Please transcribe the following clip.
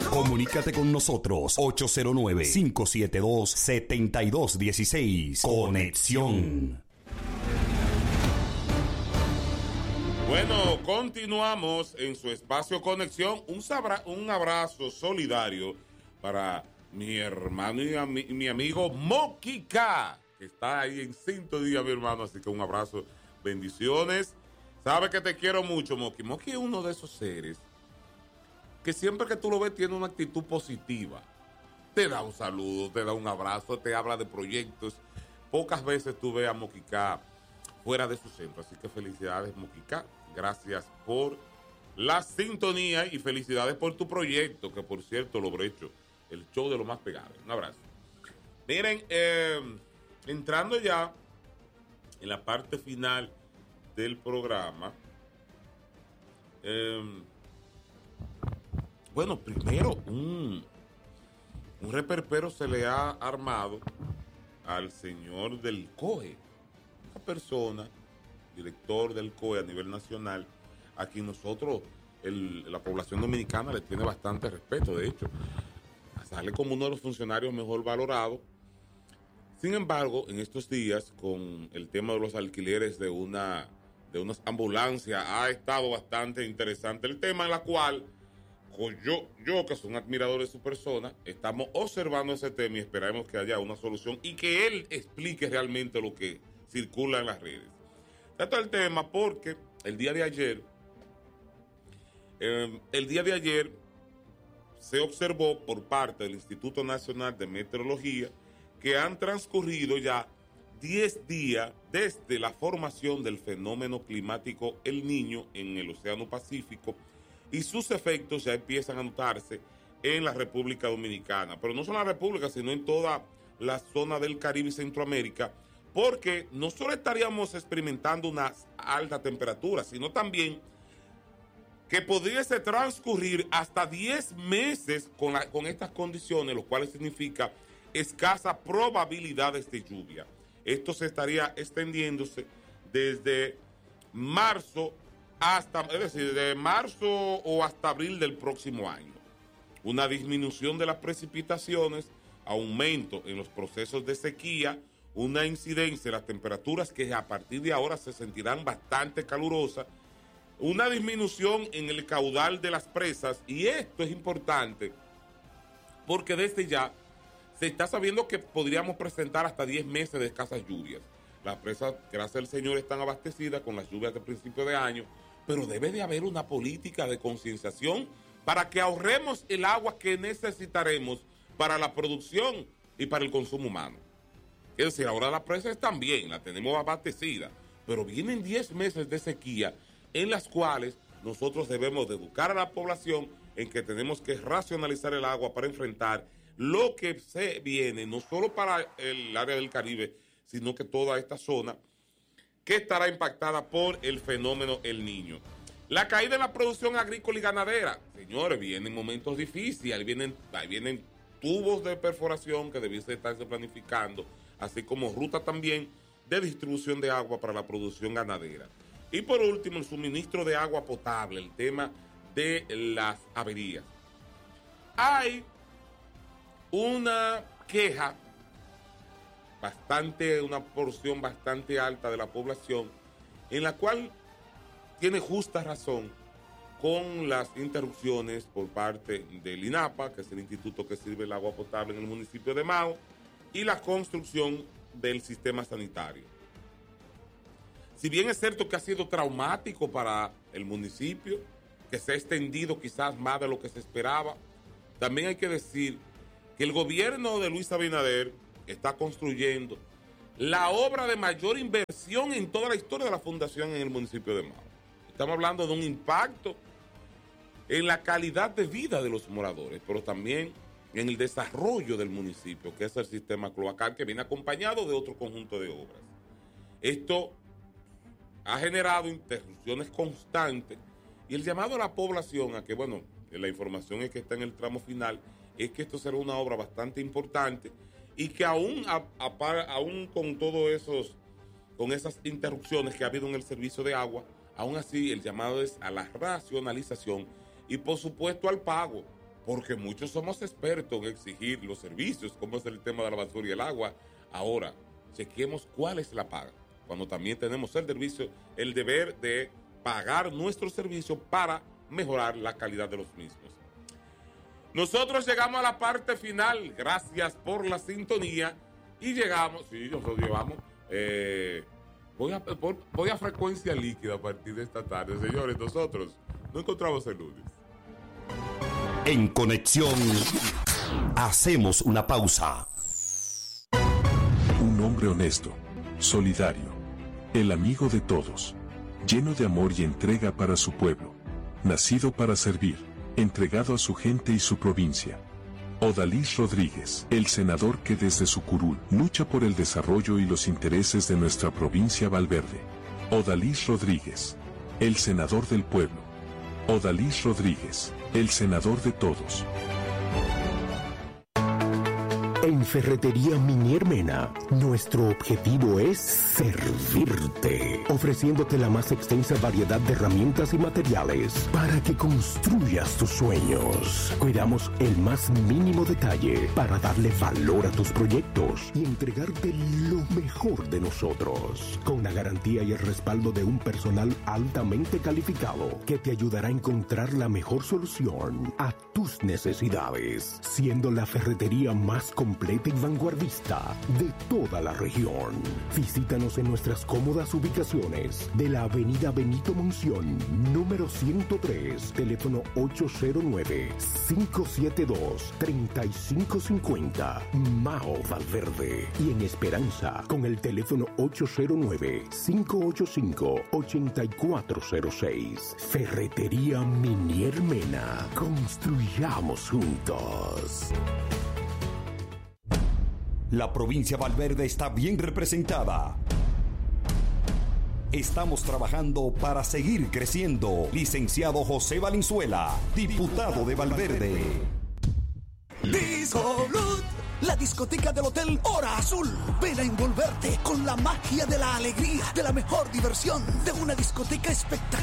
Comunícate con nosotros 809-572-7216. Conexión. Bueno, continuamos en su espacio Conexión. Un abrazo solidario para mi hermano y mi amigo Moquica, que está ahí en sintonía, mi hermano. Así que un abrazo, bendiciones. Sabe que te quiero mucho, Moqui. Moqui es uno de esos seres que siempre que tú lo ves tiene una actitud positiva. Te da un saludo, te da un abrazo, te habla de proyectos. Pocas veces tú ves a Moquica fuera de su centro. Así que felicidades, Moquica. Gracias por la sintonía y felicidades por tu proyecto, que por cierto lo brecho, el show de lo más pegado. Un abrazo. Miren, entrando ya en la parte final del programa, bueno, primero un reperpero se le ha armado al señor del COE, una persona, director del COE a nivel nacional, a quien nosotros, la población dominicana, le tiene bastante respeto. De hecho, sale como uno de los funcionarios mejor valorados. Sin embargo, en estos días, con el tema de los alquileres de unas ambulancias, ha estado bastante interesante el tema, en la cual yo que soy un admirador de su persona, estamos observando ese tema y esperamos que haya una solución y que él explique realmente lo que circula en las redes. Trata el tema porque el día de ayer se observó por parte del Instituto Nacional de Meteorología que han transcurrido ya 10 días desde la formación del fenómeno climático El Niño en el Océano Pacífico, y sus efectos ya empiezan a notarse en la República Dominicana, pero no solo en la República, sino en toda la zona del Caribe y Centroamérica, porque no solo estaríamos experimentando una alta temperatura, sino también que pudiese transcurrir hasta 10 meses con estas condiciones, lo cual significa escasas probabilidades de lluvia. Esto se estaría extendiéndose desde marzo de marzo o hasta abril del próximo año. Una disminución de las precipitaciones, aumento en los procesos de sequía, una incidencia de las temperaturas que a partir de ahora se sentirán bastante calurosas, una disminución en el caudal de las presas, y esto es importante porque desde ya se está sabiendo que podríamos presentar hasta 10 meses de escasas lluvias. Las presas, gracias al Señor, están abastecidas con las lluvias de principio de año, pero debe de haber una política de concienciación para que ahorremos el agua que necesitaremos para la producción y para el consumo humano. Es decir, ahora las presas están bien, las tenemos abastecidas, pero vienen 10 meses de sequía en las cuales nosotros debemos de educar a la población en que tenemos que racionalizar el agua para enfrentar lo que se viene, no solo para el área del Caribe, sino que toda esta zona que estará impactada por el fenómeno El Niño. La caída en la producción agrícola y ganadera. Señores, vienen momentos difíciles, ahí vienen tubos de perforación que debiesen estarse planificando, así como ruta también de distribución de agua para la producción ganadera. Y por último, el suministro de agua potable, el tema de las averías. Hay una queja una porción bastante alta de la población, en la cual tiene justa razón con las interrupciones por parte del INAPA, que es el instituto que sirve el agua potable en el municipio de Mao, y la construcción del sistema sanitario. Si bien es cierto que ha sido traumático para el municipio, que se ha extendido quizás más de lo que se esperaba, también hay que decir que el gobierno de Luis Abinader está construyendo la obra de mayor inversión en toda la historia de la fundación en el municipio de Mao. Estamos hablando de un impacto en la calidad de vida de los moradores, pero también en el desarrollo del municipio, que es el sistema cloacal, que viene acompañado de otro conjunto de obras. Esto ha generado interrupciones constantes y el llamado a la población a que, bueno, la información es que está en el tramo final, es que esto será una obra bastante importante y que aún con con esas interrupciones que ha habido en el servicio de agua, aún así el llamado es a la racionalización y por supuesto al pago, porque muchos somos expertos en exigir los servicios, como es el tema de la basura y el agua. Ahora, chequemos cuál es la paga, cuando también tenemos el deber de pagar nuestros servicios para mejorar la calidad de los mismos. Nosotros llegamos a la parte final, gracias por la sintonía, y llegamos, nosotros llevamos, voy a frecuencia líquida a partir de esta tarde, señores, nosotros nos encontramos el lunes. En Conexión, hacemos una pausa. Un hombre honesto, solidario, el amigo de todos, lleno de amor y entrega para su pueblo, nacido para servir, entregado a su gente y su provincia. Odalis Rodríguez, el senador que desde su curul lucha por el desarrollo y los intereses de nuestra provincia Valverde. Odalis Rodríguez, el senador del pueblo. Odalis Rodríguez, el senador de todos. En Ferretería Minier Mena, nuestro objetivo es servirte, ofreciéndote la más extensa variedad de herramientas y materiales para que construyas tus sueños. Cuidamos el más mínimo detalle para darle valor a tus proyectos y entregarte lo mejor de nosotros, con la garantía y el respaldo de un personal altamente calificado que te ayudará a encontrar la mejor solución a tus necesidades, siendo la ferretería más completa y vanguardista de toda la región. Visítanos en nuestras cómodas ubicaciones de la avenida Benito Monción, número 103, teléfono 809-572-3550, Mao Valverde, y en Esperanza con el teléfono 809-585-8406. Ferretería Minier Mena, construyamos juntos. La provincia Valverde está bien representada. Estamos trabajando para seguir creciendo. Licenciado José Valenzuela, diputado de Valverde. Disco Blue, la discoteca del Hotel Hora Azul. Ven a envolverte con la magia de la alegría, de la mejor diversión, de una discoteca espectacular.